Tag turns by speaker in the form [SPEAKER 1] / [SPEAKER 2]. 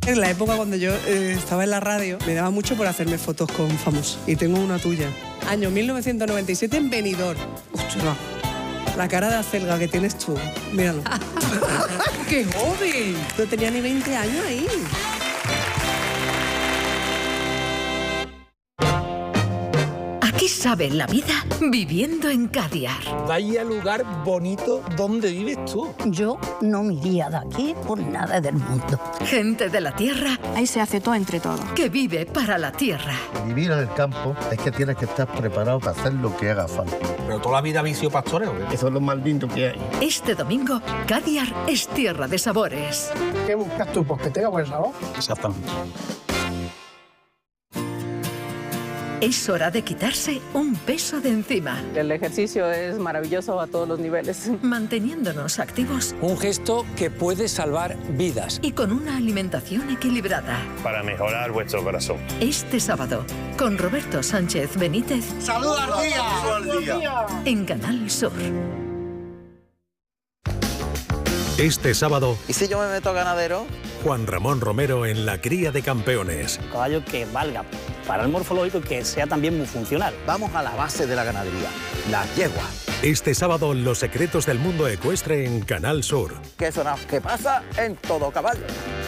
[SPEAKER 1] En la época cuando yo estaba en la radio, me daba mucho por hacerme fotos con famosos. Y tengo una tuya. Año 1997 en Benidorm. Ostras, la cara de acelga que tienes tú. Míralo.
[SPEAKER 2] ¡Qué joven!
[SPEAKER 1] No tenía ni 20 años ahí.
[SPEAKER 3] Aquí saben la vida viviendo en Cadiar.
[SPEAKER 4] Vaya lugar bonito donde vives tú.
[SPEAKER 5] Yo no me iría de aquí por nada del mundo.
[SPEAKER 3] Gente de la tierra.
[SPEAKER 6] Ahí se hace todo entre todos.
[SPEAKER 3] Que vive para la tierra.
[SPEAKER 7] Vivir en el campo es que tienes que estar preparado para hacer lo que haga falta.
[SPEAKER 4] ¿Pero toda la vida habéis sido pastores o qué?
[SPEAKER 7] Eso es lo más lindo que hay.
[SPEAKER 3] Este domingo, Cadiar es tierra de sabores.
[SPEAKER 8] ¿Qué buscas tú? Pues que tenga buen sabor.
[SPEAKER 4] Exactamente.
[SPEAKER 3] Es hora de quitarse un peso de encima.
[SPEAKER 9] El ejercicio es maravilloso a todos los niveles.
[SPEAKER 3] Manteniéndonos activos.
[SPEAKER 2] Un gesto que puede salvar vidas.
[SPEAKER 3] Y con una alimentación equilibrada.
[SPEAKER 10] Para mejorar vuestro corazón.
[SPEAKER 3] Este sábado, con Roberto Sánchez Benítez.
[SPEAKER 7] ¡Salud al día! ¡Salud al día!
[SPEAKER 3] En Canal Sur.
[SPEAKER 11] Este sábado,
[SPEAKER 12] ¿y si yo me meto a ganadero?
[SPEAKER 11] Juan Ramón Romero en La Cría de Campeones.
[SPEAKER 13] Un caballo que valga para el morfológico y que sea también muy funcional.
[SPEAKER 12] Vamos a la base de la ganadería, las yeguas.
[SPEAKER 11] Este sábado, los secretos del mundo ecuestre en Canal Sur.
[SPEAKER 12] Que eso no, que pasa en todo caballo.